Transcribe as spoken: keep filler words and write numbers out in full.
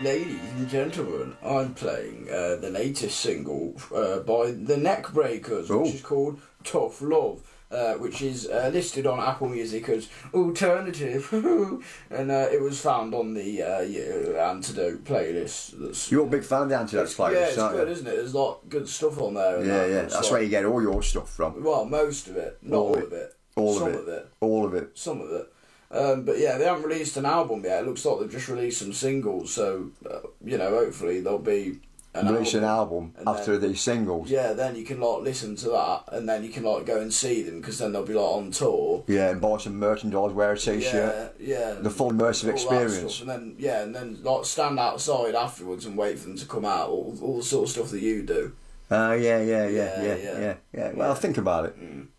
ladies and gentlemen, I'm playing uh, the latest single uh, by the Neckbreakers, Ooh. which is called Tough Love, uh, which is uh, listed on Apple Music as alternative, and uh, it was found on the uh, yeah, Antidote playlist. That's, You're a big fan of the Antidote it's, playlist, yeah, it's aren't good, you? isn't it? There's a lot of good stuff on there. and Yeah, that. yeah. It's That's like- where you get all your stuff from. Well, most of it, not All all, of of it, All some of it. of it, All of it. some of it. Um, but yeah, they haven't released an album yet. It looks like they've just released some singles, so uh, you know, hopefully there'll be an Release album. an album And after then- these singles. Yeah, then you can like listen to that, and then you can like go and see them because then they'll be like on tour. Yeah, and buy some merchandise, wear a t-shirt. Yeah, yeah. The full immersive all that experience. stuff. And then yeah, and then like stand outside afterwards and wait for them to come out. All, all the sort of stuff that you do. Uh, yeah, yeah, yeah, Yeah, yeah, yeah. yeah, yeah. Well, Yeah. think about it. Mm.